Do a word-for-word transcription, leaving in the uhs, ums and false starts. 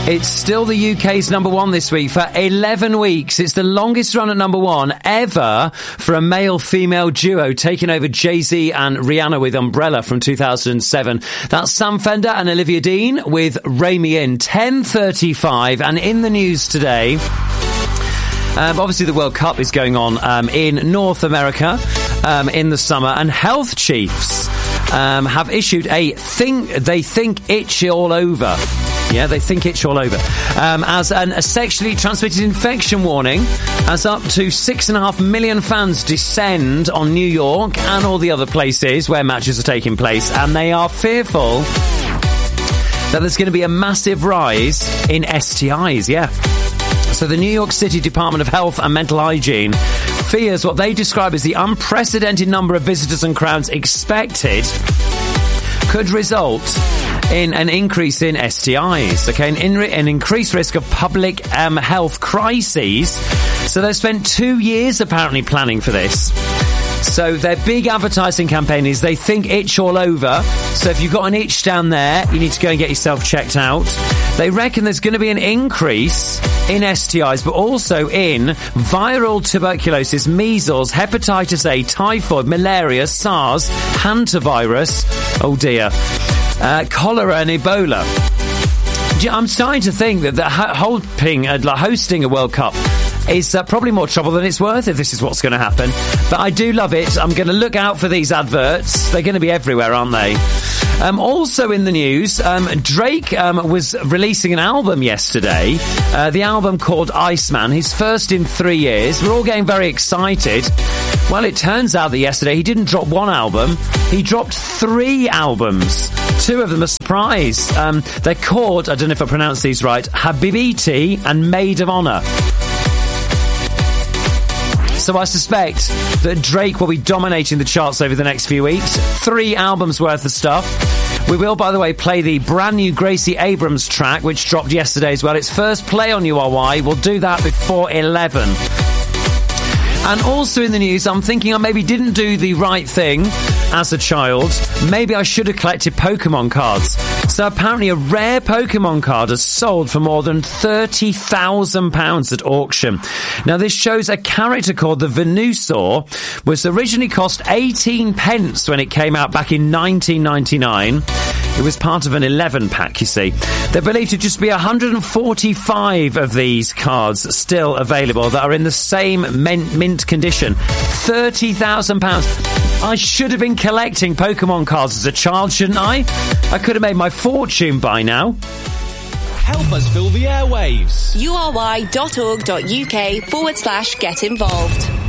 It's still the U K's number one this week for eleven weeks. It's the longest run at number one ever for a male-female duo, taking over Jay-Z and Rihanna with Umbrella from two thousand seven. That's Sam Fender and Olivia Dean with Rein Me In. ten thirty-five, and in the news today, um, obviously the World Cup is going on um, in North America um, in the summer, and health chiefs um, have issued a think they think itch all over. Yeah, they think itch all over. Um, as an, a sexually transmitted infection warning, as up to six and a half million fans descend on New York and all the other places where matches are taking place, and they are fearful that there's going to be a massive rise in S T Is. Yeah. So the New York City Department of Health and Mental Hygiene fears what they describe as the unprecedented number of visitors and crowds expected could result in an increase in S T Is, okay, an, in- an increased risk of public um, health crises. So they've spent two years apparently planning for this. So their big advertising campaign is they think itch all over. So if you've got an itch down there, you need to go and get yourself checked out. They reckon there's going to be an increase in S T Is, but also in viral tuberculosis, measles, hepatitis A, typhoid, malaria, SARS, hantavirus, oh dear, uh, cholera and Ebola. I'm starting to think that the hoping, uh, hosting a World Cup is uh, probably more trouble than it's worth if this is what's going to happen. But I do love it. I'm going to look out for these adverts. They're going to be everywhere, aren't they? Um, also in the news, um, Drake um, was releasing an album yesterday. Uh, the album called Iceman, his first in three years. We're all getting very excited. Well, it turns out that yesterday he didn't drop one album. He dropped three albums. Two of them are surprise. Um, they're called, I don't know if I pronounced these right, Habibiti and Maid of Honor. So I suspect that Drake will be dominating the charts over the next few weeks. Three albums worth of stuff. We will, by the way, play the brand new Gracie Abrams track, which dropped yesterday as well. Its first play on U R Y. We'll do that before eleven. And also in the news, I'm thinking I maybe didn't do the right thing as a child. Maybe I should have collected Pokemon cards. So apparently a rare Pokemon card has sold for more than thirty thousand pounds at auction. Now this shows a character called the Venusaur was originally cost eighteen pence when it came out back in nineteen ninety-nine. It was part of an eleven pack, you see. They're believed to just be one hundred forty-five of these cards still available that are in the same mint, mint condition. thirty thousand pounds. I should have been collecting Pokemon cards as a child, shouldn't I? I could have made my fortune by now. Help us fill the airwaves. U R Y dot org dot U K forward slash get involved.